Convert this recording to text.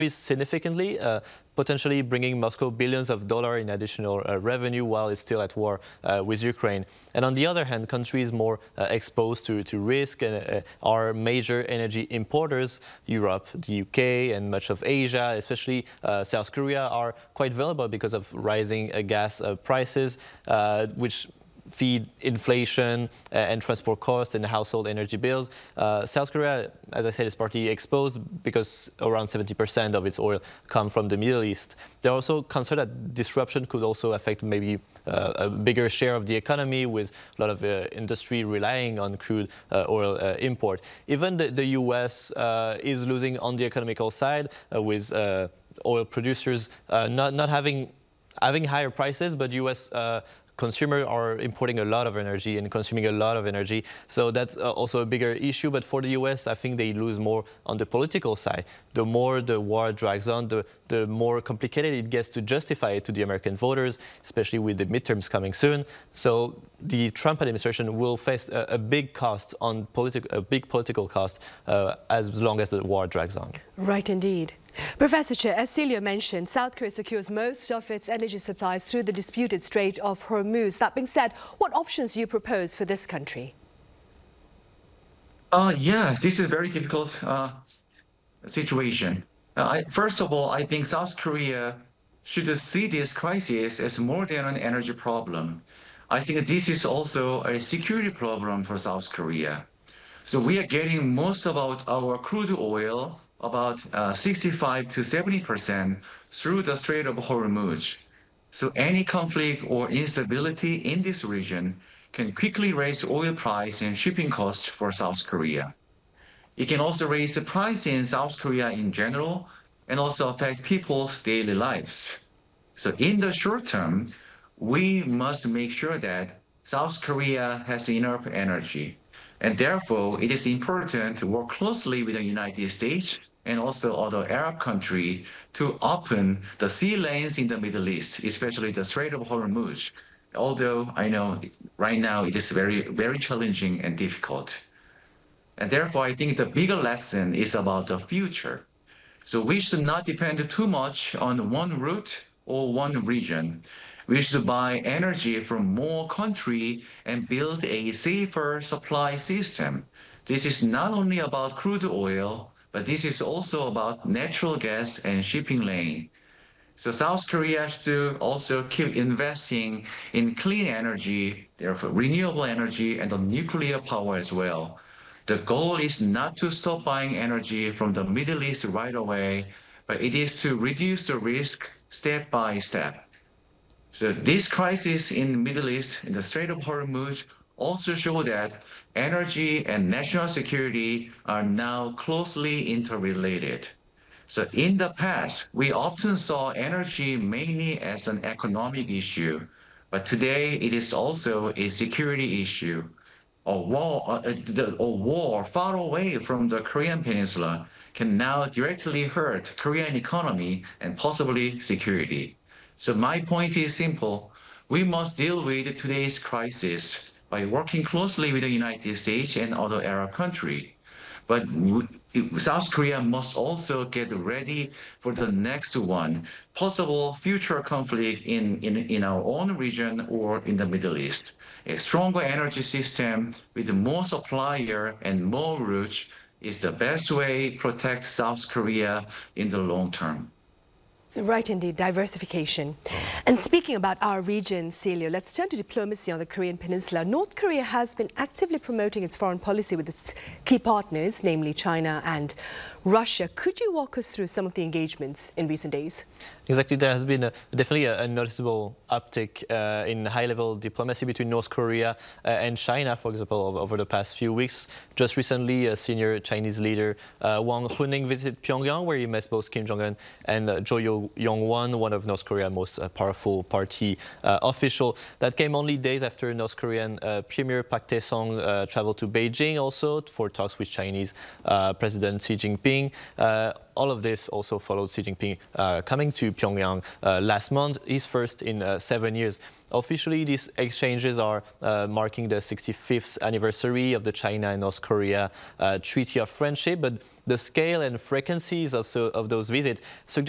significantly, potentially bringing Moscow billions of dollars in additional revenue while it's still at war with Ukraine. And on the other hand, countries more exposed to risk are major energy importers. Europe, the UK, and much of Asia, especially South Korea, are quite vulnerable because of rising gas prices, which feed inflation and transport costs and household energy bills. South Korea, as I said, is partly exposed because around 70% of its oil comes from the Middle East. They're also concerned that disruption could also affect maybe a bigger share of the economy, with a lot of industry relying on crude oil import. Even the US is losing on the economical side, with oil producers not having higher prices, but US consumers are importing a lot of energy and consuming a lot of energy. So that's also a bigger issue. But for the US, I think they lose more on the political side. The more the war drags on, the more complicated it gets to justify it to the American voters, especially with the midterms coming soon. So the Trump administration will face a big cost on a big political cost as long as the war drags on. Right, indeed. Professor Che, as Celio mentioned, South Korea secures most of its energy supplies through the disputed Strait of Hormuz. That being said, what options do you propose for this country? Yeah, this is a very difficult situation. First of all, I think South Korea should see this crisis as more than an energy problem. I think this is also a security problem for South Korea. So we are getting most of our crude oil, about 65 to 70%, through the Strait of Hormuz. So any conflict or instability in this region can quickly raise oil price and shipping costs for South Korea. It can also raise the price in South Korea in general and also affect people's daily lives. So in the short term, we must make sure that South Korea has enough energy. And therefore, it is important to work closely with the United States and also other Arab countries to open the sea lanes in the Middle East, especially the Strait of Hormuz. Although I know right now it is very, very challenging and difficult. And therefore, I think the bigger lesson is about the future. So we should not depend too much on one route or one region. We should buy energy from more countries and build a safer supply system. This is not only about crude oil, but this is also about natural gas and shipping lane. So South Korea should also keep investing in clean energy, therefore renewable energy, and the nuclear power as well. The goal is not to stop buying energy from the Middle East right away, but it is to reduce the risk step by step. So this crisis in the Middle East, in the Strait of Hormuz, also show that energy and national security are now closely interrelated. So in the past, we often saw energy mainly as an economic issue, but today it is also a security issue. A war far away from the Korean Peninsula can now directly hurt Korean economy and possibly security. So my point is simple. We must deal with today's crisis by working closely with the United States and other Arab countries. But South Korea must also get ready for the next one, possible future conflict in our own region or in the Middle East. A stronger energy system with more supplier and more routes is the best way to protect South Korea in the long term. Right, indeed, diversification. And speaking about our region, Celio, let's turn to diplomacy on the Korean Peninsula. North Korea has been actively promoting its foreign policy with its key partners, namely China and Russia. Could you walk us through some of the engagements in recent days? Exactly. There has been definitely a noticeable uptick in high-level diplomacy between North Korea and China, for example, over the past few weeks. Just recently, a senior Chinese leader, Wang Huning, visited Pyongyang, where he met both Kim Jong-un and Jo Yong-won, one of North Korea's most powerful party official. That came only days after North Korean Premier Park Tae-sung traveled to Beijing also for talks with Chinese President Xi Jinping. All of this also followed Xi Jinping coming to Pyongyang last month, his first in 7 years. Officially, these exchanges are marking the 65th anniversary of the China and North Korea Treaty of Friendship, but the scale and frequencies of those visits